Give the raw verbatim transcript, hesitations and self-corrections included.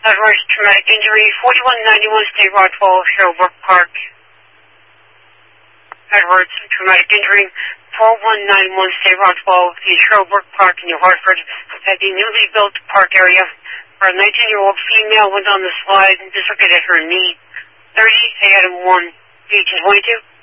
Edwards, traumatic injury, forty-one ninety-one State Route twelve, Sherbrooke Park. Edwards, traumatic injury, forty-one ninety-one State Route twelve, the Sherbrooke Park in New Hartford, at the newly built park area. Our nineteen-year-old female went on the slide and dislocated her knee. thirty, A Adam one, Beach is twenty-two.